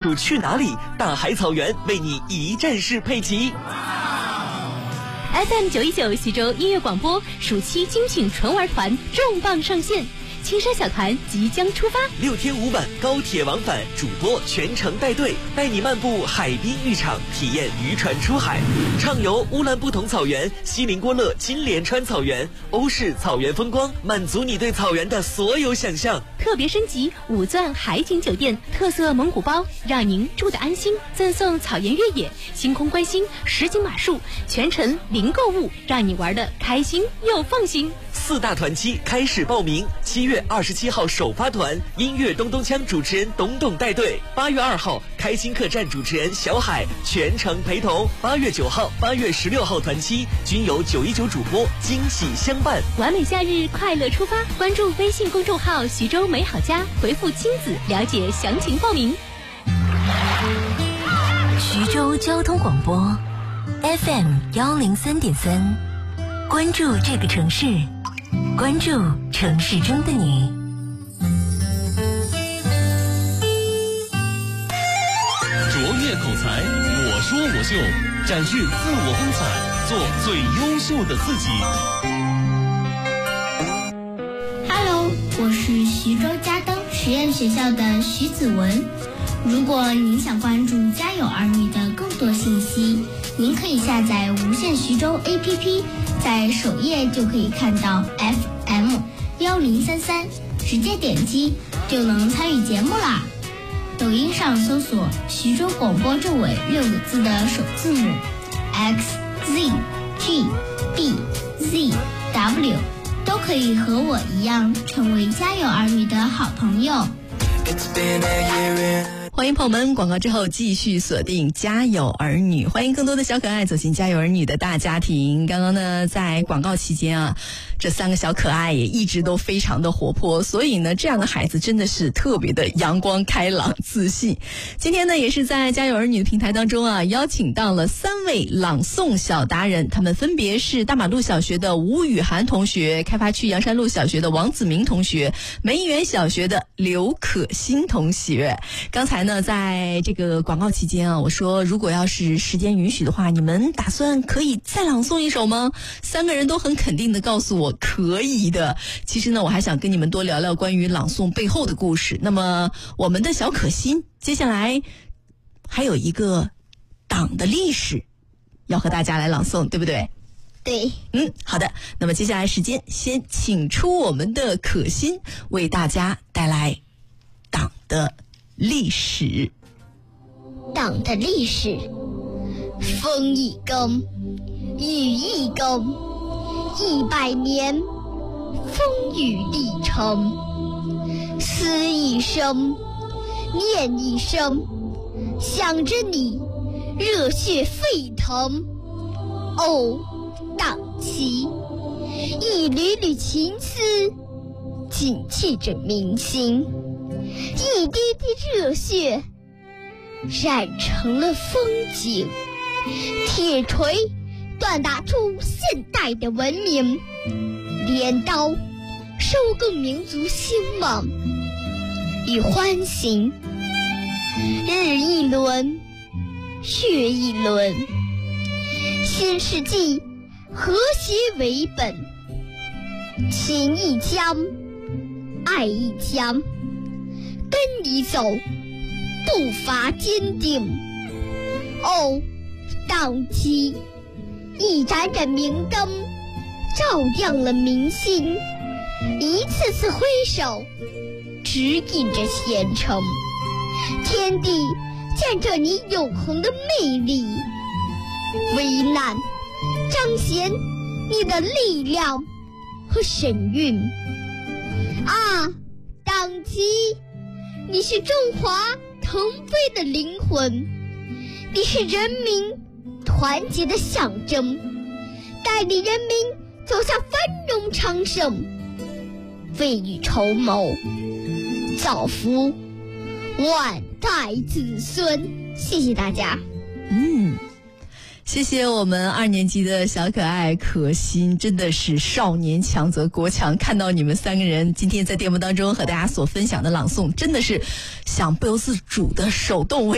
暑去哪里？大海草原为你一站式配齐。 FM 919徐州音乐广播暑期精品纯玩团重磅上线，青山小团即将出发 ，6天5晚高铁往返，主播全程带队，带你漫步海滨浴场，体验渔船出海，畅游乌兰布统草原、锡林郭勒金莲川草原、欧式草原风光，满足你对草原的所有想象。 特别升级5钻海景酒店，特色蒙古包，让您住得安心。赠送草原越野、星空观星、实景马术，全程零购物，让你玩得开心又放心。 4大团期开始报名，7月27号首发团，音乐咚咚锵主持人董董带队；8月2号开心客栈主持人小海全程陪同；8月9号、8月16号团期均由919主播惊喜相伴。 完美夏日快乐出发，关注微信公众号徐州美好家，回复亲子了解详情报名。 徐州交通广播 FM 103.3，关注这个城市，关注城市中的你。 卓越口才，我说我秀，展示自我风采，做最优秀的自己。 Hello， 我是徐州嘉登实验学校的徐子文。如果您想关注家有儿女的更多信息，您可以下载无线徐州 APP， 在首页就可以看到 FM 1033，直接点击就能参与节目啦。抖音上搜索徐州广播周围6个字的首字母 XZGBZW， 都可以和我一样成为家有儿女的好朋友。 欢迎朋友们，广告之后继续锁定家有儿女，欢迎更多的小可爱走进家有儿女的大家庭。刚刚呢，在广告期间啊，这3个小可爱也一直都非常的活泼，所以呢，这样的孩子真的是特别的阳光开朗自信。今天呢，也是在家有儿女的平台当中啊，邀请到了3位朗诵小达人，他们分别是大马路小学的吴雨涵同学，开发区阳山路小学的王子明同学，梅园小学的刘可欣同学。刚才呢，在这个广告期间啊，我说如果要是时间允许的话，你们打算可以再朗诵一首吗？3个人都很肯定的告诉我可以的。其实呢，我还想跟你们多聊聊关于朗诵背后的故事。那么我们的小可欣接下来还有一个党的历史要和大家来朗诵，对不对？ 对。 好的，那么接下来时间先请出我们的可欣，为大家带来党的历史。 党的历史，风一更，雨一更，100年风雨历程，思一生，念一生，想着你，热血沸腾。哦，党旗，一缕缕情丝，紧系着民心，一滴滴热血染成了风景，铁锤锻打出现代的文明，镰刀收割民族兴旺与欢欣。日一轮，月一轮，新世纪和谐为本，情一江，爱一江，跟你走，步伐坚定。哦，党旗，一盏盏明灯，照亮了民心，一次次挥手，指引着前程。天地见证你永恒的魅力，危难彰显你的力量和神韵。啊，党旗，你是中华腾飞的灵魂，你是人民团结的象征，带领人民走向繁荣昌盛，未雨绸缪，造福万代子孙。谢谢大家。 谢谢我们2年级的小可爱可欣，真的是少年强则国强。看到你们3个人今天在节目当中和大家所分享的朗诵，真的是想不由自主的手动